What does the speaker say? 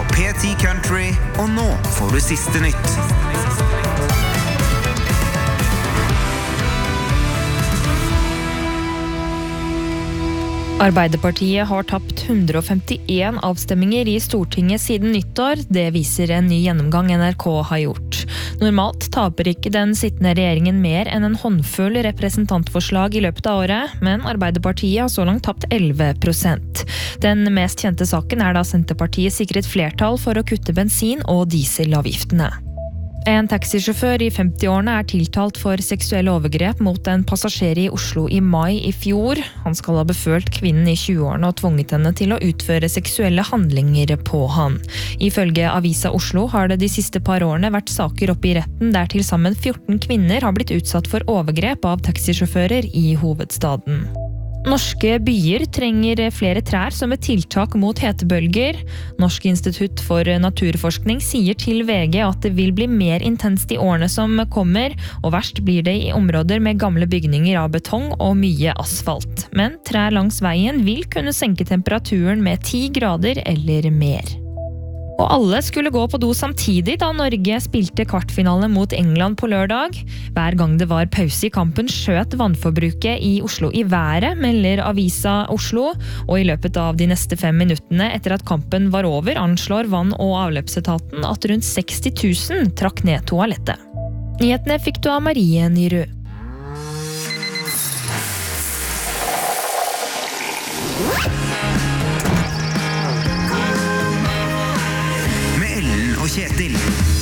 på P10 Country, og nå får du siste nytt. Arbeiderpartiet har tapt 151 avstemminger i Stortinget siden nyttår. Det viser en ny gjennomgang NRK har gjort. Normalt taper ikke den sittende regjeringen mer enn en håndfull representantforslag i løpet av året, men Arbeiderpartiet har så langt tapt 11%. Den mest kjente saken er da Senterpartiet sikret flertall for å kutte bensin- og dieselavgiftene. En taxisjåfør i 50-årene er tiltalt for seksuelle overgrep mot en passasjer i Oslo i mai i fjor. Han skal ha befølt kvinnen i 20-årene og tvunget henne til å utføre seksuelle handlinger på han. Ifølge Avisa Oslo har det de siste par årene vært saker oppe i retten der til sammen 14 kvinner har blitt utsatt for overgrep av taxisjåfører i hovedstaden. Norske byer trenger flere trær som et tiltak mot hetebølger. Norsk institutt for naturforskning sier til VG at det vil bli mer intenst i årene som kommer, og verst blir det i områder med gamle bygninger av betong og mye asfalt. Men trær langs veien vil kunne senke temperaturen med 10 grader eller mer. Og alle skulle gå på do samtidig da Norge spilte kvartfinale mot England på lørdag. Hver gang det var pause i kampen skjøt vannforbruket i Oslo i været, melder Avisa Oslo. Og i løpet av de neste 5 minuttene etter at kampen var over, anslår vann- og avløpsetaten at rundt 60 000 trakk ned toalettet. Nyhetene fikk du av Marie Nyrud. Med Ellen og Kjetil.